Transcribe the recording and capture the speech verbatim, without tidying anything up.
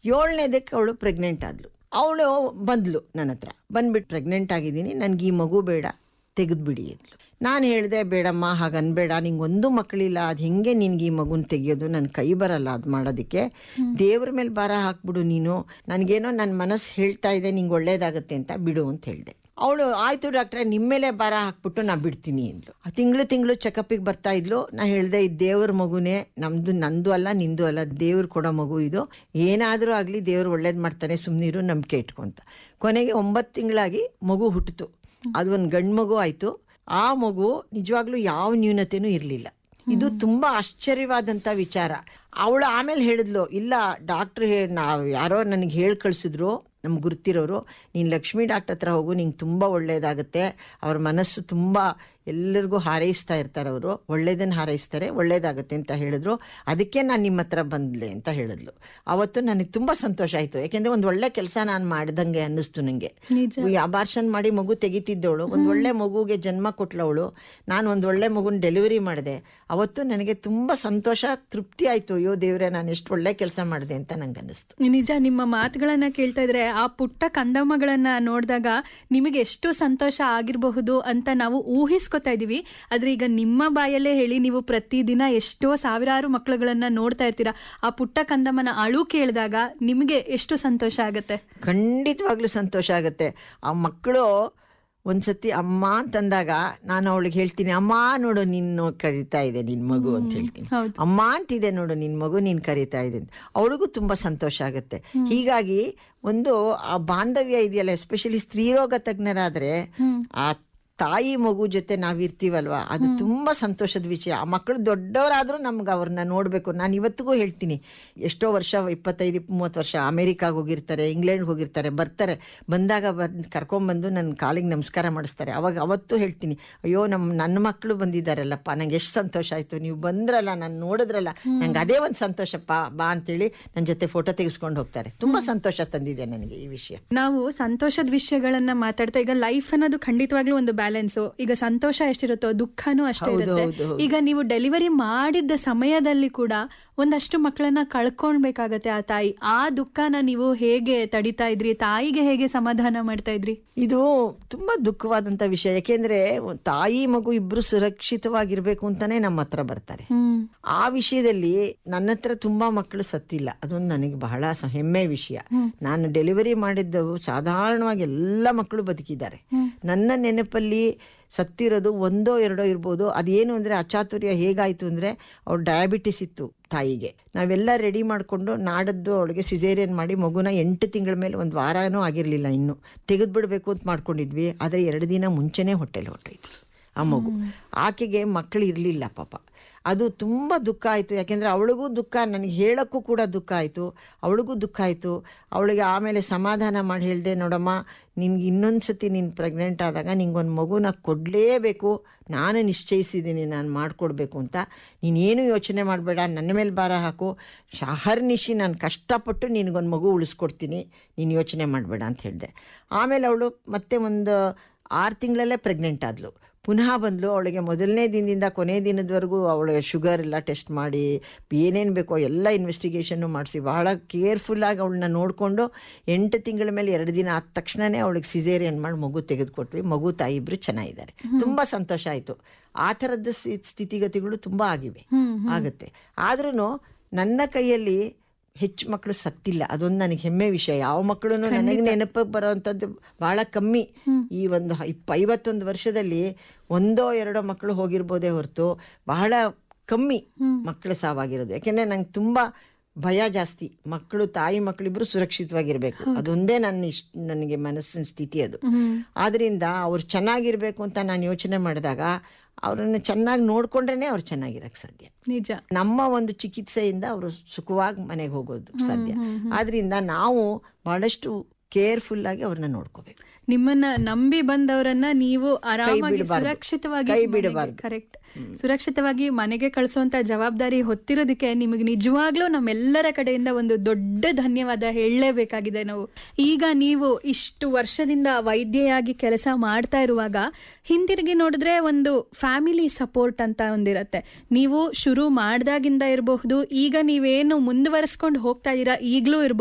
ಏಳನೇದಕ್ಕೆ ಅವಳು ಪ್ರೆಗ್ನೆಂಟ್ ಆದ್ಲು. ಅವಳು ಬಂದ್ಲು ನನ್ನ ಹತ್ರ, ಬಂದ್ಬಿಟ್ಟು ಪ್ರೆಗ್ನೆಂಟ್ ಆಗಿದ್ದೀನಿ, ನನಗೆ ಈ ಮಗು ಬೇಡ, ತೆಗೆದ್ಬಿಡಿ ಅಂದ್ಲು. ನಾನು ಹೇಳಿದೆ, ಬೇಡಮ್ಮ ಹಾಗೆ ಅನ್ಬೇಡ, ನಿಂಗೆ ಒಂದು ಮಕ್ಕಳಿಲ್ಲ, ಅದು ಹೆಂಗೆ ನಿನ್ಗೆ ಈ ಮಗುನ ತೆಗಿಯೋದು, ನನ್ನ ಕೈ ಬರಲ್ಲ ಅದು ಮಾಡೋದಕ್ಕೆ, ದೇವ್ರ ಮೇಲೆ ಭಾರ ಹಾಕ್ಬಿಡು ನೀನು, ನನಗೇನೋ ನನ್ನ ಮನಸ್ಸು ಹೇಳ್ತಾ ಇದೆ ನಿಂಗೆ ಒಳ್ಳೇದಾಗತ್ತೆ ಅಂತ ಬಿಡು ಅಂತ ಹೇಳಿದೆ. ಅವಳು ಆಯಿತು ಡಾಕ್ಟ್ರೆ ನಿಮ್ಮ ಮೇಲೆ ಭಾರ ಹಾಕ್ಬಿಟ್ಟು ನಾ ಬಿಡ್ತೀನಿ ಅಂದ್ಲು. ಆ ತಿಂಗಳು ತಿಂಗಳು ಚೆಕಪ್ಪಿಗೆ ಬರ್ತಾ ಇದ್ಲು. ನಾ ಹೇಳಿದೆ, ಇದು ದೇವ್ರ ಮಗುನೇ, ನಮ್ಮದು ನಂದು ಅಲ್ಲ ನಿಂದು ಅಲ್ಲ, ದೇವ್ರು ಕೊಡೋ ಮಗು ಇದು, ಏನಾದರೂ ಆಗಲಿ ದೇವ್ರು ಒಳ್ಳೇದು ಮಾಡ್ತಾನೆ, ಸುಮ್ಮನಿರು, ನಂಬಿಕೆ ಇಟ್ಕೊಂತ. ಕೊನೆಗೆ ಒಂಬತ್ತು ತಿಂಗಳಾಗಿ ಮಗು ಹುಟ್ಟಿತು. ಅದು ಒಂದು ಗಂಡು ಮಗು ಆಯಿತು. ಆ ಮಗು ನಿಜವಾಗ್ಲೂ ಯಾವ ನ್ಯೂನತೆನೂ ಇರಲಿಲ್ಲ. ಇದು ತುಂಬ ಆಶ್ಚರ್ಯವಾದಂಥ ವಿಚಾರ. ಅವಳು ಆಮೇಲೆ ಹೇಳಿದ್ಲು, ಇಲ್ಲ ಡಾಕ್ಟ್ರು ಹೇ ನಾವು ಯಾರೋ ನನಗೆ ಹೇಳಿ ಕಳಿಸಿದ್ರು, ನಮ್ಗೆ ಗುರ್ತಿರೋರು, ನೀನು ಲಕ್ಷ್ಮೀ ಡಾಕ್ಟರ್ ಹತ್ರ ಹೋಗು, ನಿಂಗೆ ತುಂಬ ಒಳ್ಳೆಯದಾಗುತ್ತೆ, ಅವ್ರ ಮನಸ್ಸು ತುಂಬ ಎಲ್ಲರಿಗೂ ಹಾರೈಸ್ತಾ ಇರ್ತಾರೆ, ಅವರು ಒಳ್ಳೇದನ್ನು ಹಾರೈಸ್ತಾರೆ, ಒಳ್ಳೇದಾಗುತ್ತೆ ಅಂತ ಹೇಳಿದ್ರು. ಅದಕ್ಕೆ ನಾನು ನಿಮ್ಮ ಹತ್ರ ಬಂದ್ಲೆ ಅಂತ ಹೇಳಿದ್ಲು. ಅವತ್ತು ನನಗೆ ತುಂಬ ಸಂತೋಷ ಆಯಿತು. ಯಾಕೆಂದರೆ ಒಂದು ಒಳ್ಳೆ ಕೆಲಸ ನಾನು ಮಾಡ್ದಂಗೆ ಅನ್ನಿಸ್ತು ನನಗೆ. ಅಬಾರ್ಷನ್ ಮಾಡಿ ಮಗು ತೆಗಿತಿದ್ದವಳು ಒಂದು ಒಳ್ಳೆ ಮಗುಗೆ ಜನ್ಮ ಕೊಟ್ಲವಳು, ನಾನು ಒಂದು ಒಳ್ಳೆ ಮಗುನ ಡೆಲಿವರಿ ಮಾಡಿದೆ. ಅವತ್ತು ನನಗೆ ತುಂಬ ಸಂತೋಷ, ತೃಪ್ತಿ ಆಯಿತು. ಅಯ್ಯೋ ದೇವ್ರೆ, ನಾನು ಎಷ್ಟು ಒಳ್ಳೆ ಕೆಲಸ ಮಾಡಿದೆ ಅಂತ ನಂಗೆ ಅನ್ನಿಸ್ತು. ನಿಜ, ನಿಮ್ಮ ಮಾತುಗಳನ್ನ ಕೇಳ್ತಾ ಇದ್ರೆ ಆ ಪುಟ್ಟ ಕಂದಮ್ಮಗಳನ್ನ ನೋಡಿದಾಗ ನಿಮಗೆ ಎಷ್ಟು ಸಂತೋಷ ಆಗಿರಬಹುದು ಅಂತ ನಾವು ಊಹಿಸ್ಕೊತಾ ಇದೀವಿ. ಆದ್ರೆ ಈಗ ನಿಮ್ಮ ಬಾಯಲ್ಲೇ ಹೇಳಿ, ನೀವು ಪ್ರತಿದಿನ ಎಷ್ಟೋ ಸಾವಿರಾರು ಮಕ್ಕಳುಗಳನ್ನ ನೋಡ್ತಾ ಇರ್ತೀರಾ. ಆ ಪುಟ್ಟ ಕಂದಮ್ಮನ ಅಳು ಕೇಳಿದಾಗ ನಿಮಗೆ ಎಷ್ಟು ಸಂತೋಷ ಆಗತ್ತೆ? ಖಂಡಿತವಾಗ್ಲೂ ಸಂತೋಷ ಆಗತ್ತೆ. ಆ ಮಕ್ಕಳು ಒಂದ್ಸತಿ ಅಮ್ಮ ಅಂತಂದಾಗ ನಾನು ಅವಳಿಗೆ ಹೇಳ್ತೀನಿ, ಅಮ್ಮ ನೋಡು ನಿನ್ನ ಕರೀತಾ ಇದೆ ನಿನ್ ಮಗು ಅಂತ ಹೇಳ್ತೀನಿ. ಅಮ್ಮ ಅಂತಿದೆ ನೋಡು ನಿನ್ ಮಗು ನೀನ್ ಕರೀತಾ ಇದೆ ಅಂತ. ಅವಳಿಗೂ ತುಂಬಾ ಸಂತೋಷ ಆಗುತ್ತೆ. ಹೀಗಾಗಿ ಒಂದು ಆ ಬಾಂಧವ್ಯ ಇದೆಯಲ್ಲ, ಎಸ್ಪೆಷಲಿ ಸ್ತ್ರೀರೋಗ ತಜ್ಞರಾದ್ರೆ ಆ ತಾಯಿ ಮಗು ಜೊತೆ ನಾವಿರ್ತೀವಲ್ವಾ, ಅದು ತುಂಬ ಸಂತೋಷದ ವಿಷಯ. ಆ ಮಕ್ಕಳು ದೊಡ್ಡವರಾದರೂ ನಮ್ಗೆ ಅವ್ರನ್ನ ನೋಡಬೇಕು. ನಾನು ಇವತ್ತಿಗೂ ಹೇಳ್ತೀನಿ, ಎಷ್ಟೋ ವರ್ಷ ಇಪ್ಪತ್ತೈದು ಮೂವತ್ತು ವರ್ಷ ಅಮೇರಿಕಾಗೆ ಹೋಗಿರ್ತಾರೆ, ಇಂಗ್ಲೆಂಡ್ಗೆ ಹೋಗಿರ್ತಾರೆ, ಬರ್ತಾರೆ, ಬಂದಾಗ ಬಂದು ಕರ್ಕೊಂಬಂದು ನನ್ನ ಕಾಲಿಗೆ ನಮಸ್ಕಾರ ಮಾಡಿಸ್ತಾರೆ. ಅವಾಗ ಅವತ್ತು ಹೇಳ್ತೀನಿ, ಅಯ್ಯೋ ನಮ್ಮ ನನ್ನ ಮಕ್ಕಳು ಬಂದಿದ್ದಾರಲ್ಲಪ್ಪ, ನಂಗೆ ಎಷ್ಟು ಸಂತೋಷ ಆಯಿತು, ನೀವು ಬಂದ್ರಲ್ಲ, ನಾನು ನೋಡಿದ್ರಲ್ಲ, ನಂಗೆ ಅದೇ ಒಂದು ಸಂತೋಷಪ್ಪ, ಬಾ ಅಂತೇಳಿ ನನ್ನ ಜೊತೆ ಫೋಟೋ ತೆಗೆಸ್ಕೊಂಡು ಹೋಗ್ತಾರೆ. ತುಂಬ ಸಂತೋಷ ತಂದಿದೆ ನನಗೆ ಈ ವಿಷಯ. ನಾವು ಸಂತೋಷದ ವಿಷಯಗಳನ್ನ ಮಾತಾಡ್ತಾ, ಈಗ ಲೈಫ್ ಅನ್ನೋದು ಖಂಡಿತವಾಗ್ಲೂ ಒಂದು ಬ್ಯಾಲೆನ್ಸ್. ಈಗ ಸಂತೋಷ ಎಷ್ಟಿರುತ್ತೋ ದುಃಖನೂ ಅಷ್ಟೇ ಇರುತ್ತೆ. ಈಗ ನೀವು ಡೆಲಿವರಿ ಮಾಡಿದ್ದ ಸಮಯದಲ್ಲಿ ಕೂಡ ಒಂದಷ್ಟು ಮಕ್ಕಳನ್ನ ಕಳ್ಕೊಳ್ಬೇಕಾಗತ್ತೆ ಆ ತಾಯಿ. ಆ ದುಃಖನ ನೀವು ಹೇಗೆ ತಡಿತಾ ಇದ್ರಿ? ತಾಯಿಗೆ ಹೇಗೆ ಸಮಾಧಾನ ಮಾಡ್ತಾ ಇದ್ರಿ? ಇದು ತುಂಬಾ ದುಃಖವಾದಂತ ವಿಷಯ. ಯಾಕೆಂದ್ರೆ ತಾಯಿ ಮಗು ಇಬ್ರು ಸುರಕ್ಷಿತವಾಗಿರ್ಬೇಕು ಅಂತಾನೆ ನಮ್ಮ ಹತ್ರ ಬರ್ತಾರೆ. ಆ ವಿಷಯದಲ್ಲಿ ನನ್ನ ಹತ್ರ ತುಂಬಾ ಮಕ್ಕಳು ಸತ್ತಿಲ್ಲ. ಅದೊಂದು ನನಗೆ ಬಹಳ ಹೆಮ್ಮೆ ವಿಷಯ. ನಾನು ಡೆಲಿವರಿ ಮಾಡಿದ್ದವು ಸಾಧಾರಣವಾಗಿ ಎಲ್ಲ ಮಕ್ಕಳು ಬದುಕಿದ್ದಾರೆ. ನನ್ನ ನೆನಪಲ್ಲಿ ಸತ್ತಿರೋದು ಒಂದೋ ಎರಡೋ ಇರ್ಬೋದು. ಅದೇನು ಅಂದರೆ ಅಚಾತುರ್ಯ ಹೇಗಾಯಿತು ಅಂದರೆ, ಅವ್ರು ಡಯಾಬಿಟಿಸ್ ಇತ್ತು ತಾಯಿಗೆ. ನಾವೆಲ್ಲ ರೆಡಿ ಮಾಡಿಕೊಂಡು ನಾಡದ್ದು ಅವಳಿಗೆ ಸಿಸೇರಿಯನ್ ಮಾಡಿ ಮಗುನ ಎಂಟು ತಿಂಗಳ ಮೇಲೆ ಒಂದು ವಾರನೂ ಆಗಿರಲಿಲ್ಲ, ಇನ್ನು ತೆಗೆದುಬಿಡ್ಬೇಕು ಅಂತ ಮಾಡ್ಕೊಂಡಿದ್ವಿ. ಆದರೆ ಎರಡು ದಿನ ಮುಂಚೆನೇ ಹೊಟ್ಟೆಲಿ ಹೊಟ್ಟೋಯ್ತು ಆ ಮಗು. ಆಕೆಗೆ ಮಕ್ಕಳು ಇರಲಿಲ್ಲ ಪಾಪ. ಅದು ತುಂಬ ದುಃಖ ಆಯಿತು. ಯಾಕೆಂದರೆ ಅವಳಿಗೂ ದುಃಖ, ನನಗೆ ಹೇಳೋಕ್ಕೂ ಕೂಡ ದುಃಖ ಆಯಿತು, ಅವಳಿಗೂ ದುಃಖ ಆಯಿತು. ಅವಳಿಗೆ ಆಮೇಲೆ ಸಮಾಧಾನ ಮಾಡಿ ಹೇಳಿದೆ, ನೋಡಮ್ಮ ನಿನ್ಗೆ ಇನ್ನೊಂದು ಸತಿ ನೀನು ಪ್ರೆಗ್ನೆಂಟ್ ಆದಾಗ ನಿಂಗೊಂದು ಮಗುನ ಕೊಡಲೇಬೇಕು, ನಾನು ನಿಶ್ಚಯಿಸಿದ್ದೀನಿ ನಾನು ಮಾಡಿಕೊಡ್ಬೇಕು ಅಂತ. ನೀನೇನು ಯೋಚನೆ ಮಾಡಬೇಡ, ನನ್ನ ಮೇಲೆ ಭಾರ ಹಾಕು, ಶಹರ್ನಿಶಿ ನಾನು ಕಷ್ಟಪಟ್ಟು ನಿನಗೊಂದು ಮಗು ಉಳಿಸ್ಕೊಡ್ತೀನಿ, ನೀನು ಯೋಚನೆ ಮಾಡಬೇಡ ಅಂತ ಹೇಳಿದೆ. ಆಮೇಲೆ ಅವಳು ಮತ್ತೆ ಒಂದು ಆರು ತಿಂಗಳಲ್ಲೇ ಪ್ರೆಗ್ನೆಂಟ್ ಆದಳು. ಪುನಃ ಬಂದಳು. ಅವಳಿಗೆ ಮೊದಲನೇ ದಿನದಿಂದ ಕೊನೆ ದಿನದವರೆಗೂ ಅವಳಿಗೆ ಶುಗರ್ ಎಲ್ಲ ಟೆಸ್ಟ್ ಮಾಡಿ ಏನೇನು ಬೇಕೋ ಎಲ್ಲ ಇನ್ವೆಸ್ಟಿಗೇಷನ್ನು ಮಾಡಿಸಿ ಬಹಳ ಕೇರ್ಫುಲ್ಲಾಗಿ ಅವಳನ್ನ ನೋಡಿಕೊಂಡು ಎಂಟು ತಿಂಗಳ ಮೇಲೆ ಎರಡು ದಿನ ಆದ ತಕ್ಷಣವೇ ಅವಳಿಗೆ ಸಿಸೇರಿಯನ್ ಮಾಡಿ ಮಗು ತೆಗೆದುಕೊಟ್ವಿ. ಮಗು ತಾಯಿ ಇಬ್ಬರು ಚೆನ್ನಾಗಿದ್ದಾರೆ. ತುಂಬ ಸಂತೋಷ ಆಯಿತು. ಆ ಥರದ ಸ್ಥಿತಿಗತಿಗಳು ತುಂಬ ಆಗಿವೆ, ಆಗುತ್ತೆ. ಆದ್ರೂ ನನ್ನ ಕೈಯಲ್ಲಿ ಹೆಚ್ಚು ಮಕ್ಕಳು ಸತ್ತಿಲ್ಲ. ಅದೊಂದು ನನಗೆ ಹೆಮ್ಮೆ ವಿಷಯ. ಯಾವ ಮಕ್ಕಳು ನನಗೆ ನೆನಪಿಗೆ ಬರೋವಂಥದ್ದು ಭಾಳ ಕಮ್ಮಿ. ಈ ಒಂದು ಇಪ್ಪ ಐವತ್ತೊಂದು ವರ್ಷದಲ್ಲಿ ಒಂದೋ ಎರಡೋ ಮಕ್ಕಳು ಹೋಗಿರ್ಬೋದೇ ಹೊರತು ಬಹಳ ಕಮ್ಮಿ ಮಕ್ಕಳು ಸಾವಾಗಿರೋದು. ಯಾಕೆಂದರೆ ನಂಗೆ ತುಂಬ ಭಯ ಜಾಸ್ತಿ. ಮಕ್ಕಳು ತಾಯಿ ಮಕ್ಕಳಿಬ್ರು ಸುರಕ್ಷಿತವಾಗಿರ್ಬೇಕು, ಅದೊಂದೇ ನನ್ನ ಇಷ್ಟ, ನನಗೆ ಮನಸ್ಸಿನ ಸ್ಥಿತಿ ಅದು. ಆದ್ರಿಂದ ಅವ್ರು ಚೆನ್ನಾಗಿರ್ಬೇಕು ಅಂತ ನಾನು ಯೋಚನೆ ಮಾಡಿದಾಗ ಅವ್ರನ್ನ ಚೆನ್ನಾಗಿ ನೋಡ್ಕೊಂಡ್ರೇನೆ ಅವ್ರು ಚೆನ್ನಾಗಿರಕ್ಕೆ ಸಾಧ್ಯ. ನಿಜ. ನಮ್ಮ ಒಂದು ಚಿಕಿತ್ಸೆಯಿಂದ ಅವರು ಸುಖವಾಗಿ ಮನೆಗೆ ಹೋಗೋದು ಸಾಧ್ಯ. ಆದ್ರಿಂದ ನಾವು ಬಹಳಷ್ಟು ಕೇರ್ಫುಲ್ ಆಗಿ ಅವ್ರನ್ನ ನೋಡ್ಕೋಬೇಕು. ನಿಮ್ಮನ್ನ ನಂಬಿ ಬಂದವರನ್ನ ನೀವು ಆರಾಮಾಗಿ ಸುರಕ್ಷಿತವಾಗಿ ಕೈ ಬಿಡಬಾರ್ದು. ಕರೆಕ್ಟ್, ಸುರಕ್ಷಿತವಾಗಿ ಮನೆಗೆ ಕಳಿಸುವಂತ ಜವಾಬ್ದಾರಿ ಹೊತ್ತಿರೋದಕ್ಕೆ ನಿಮಗೆ ನಿಜವಾಗ್ಲೂ ನಮ್ಮೆಲ್ಲರ ಕಡೆಯಿಂದ ಒಂದು ದೊಡ್ಡ ಧನ್ಯವಾದ ಹೇಳಲೇಬೇಕಾಗಿದೆ ನಾವು. ಈಗ ನೀವು ಇಷ್ಟು ವರ್ಷದಿಂದ ವೈದ್ಯೆಯಾಗಿ ಕೆಲಸ ಮಾಡ್ತಾ ಇರುವಾಗ ಹಿಂದಿರುಗಿ ನೋಡಿದ್ರೆ ಒಂದು ಫ್ಯಾಮಿಲಿ ಸಪೋರ್ಟ್ ಅಂತ ಒಂದಿರತ್ತೆ. ನೀವು ಶುರು ಮಾಡ್ದಾಗಿಂದ ಇರಬಹುದು, ಈಗ ನೀವೇನು ಮುಂದುವರೆಸ್ಕೊಂಡು ಹೋಗ್ತಾ ಇದ್ದೀರಾ ಈಗಲೂ ಇರಬಹುದು.